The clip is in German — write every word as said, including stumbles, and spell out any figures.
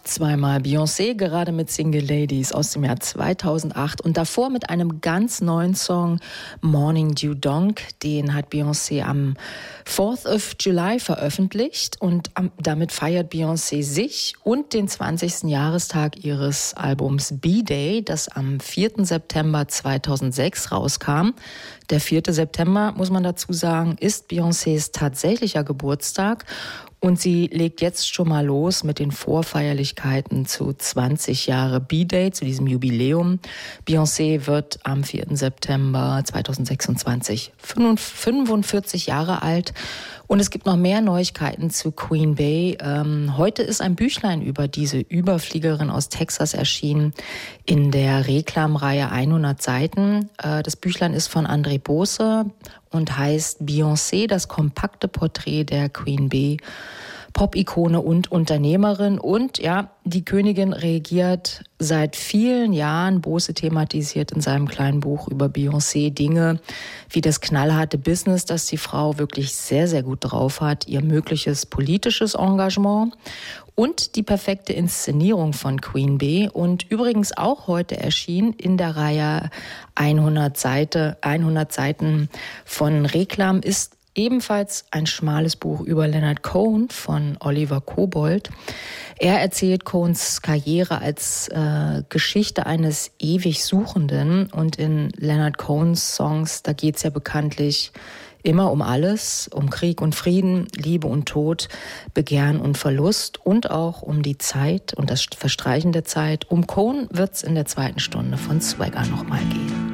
Zweimal Beyoncé, gerade mit Single Ladies aus dem Jahr zweitausendacht und davor mit einem ganz neuen Song Morning Dew Donk. Den hat Beyoncé am fourth of July veröffentlicht und am, damit feiert Beyoncé sich und den zwanzigsten Jahrestag ihres Albums B-Day, das am vierten September zweitausendsechs rauskam. Der vierte September, muss man dazu sagen, ist Beyoncés tatsächlicher Geburtstag. Und sie legt jetzt schon mal los mit den Vorfeierlichkeiten zu zwanzig Jahre B-Day, zu diesem Jubiläum. Beyoncé wird am vierten September zweitausendsechsundzwanzig fünfundvierzig Jahre alt. Und es gibt noch mehr Neuigkeiten zu Queen Bey. Ähm, heute ist ein Büchlein über diese Überfliegerin aus Texas erschienen in der Reklamreihe hundert Seiten. Äh, das Büchlein ist von André Bose und heißt Beyoncé, das kompakte Porträt der Queen Bey, Pop-Ikone und Unternehmerin. Und ja, die Königin reagiert seit vielen Jahren, Bose thematisiert in seinem kleinen Buch über Beyoncé Dinge wie das knallharte Business, das die Frau wirklich sehr, sehr gut drauf hat, ihr mögliches politisches Engagement und die perfekte Inszenierung von Queen Bey. Und übrigens auch heute erschienen in der Reihe hundert Seiten von Reklam ist ebenfalls ein schmales Buch über Leonard Cohen von Oliver Kobold. Er erzählt Cohens Karriere als äh, Geschichte eines ewig Suchenden. Und in Leonard Cohens Songs, da geht es ja bekanntlich immer um alles, um Krieg und Frieden, Liebe und Tod, Begehren und Verlust und auch um die Zeit und das Verstreichen der Zeit. Um Cohen wird es in der zweiten Stunde von Swagger nochmal gehen.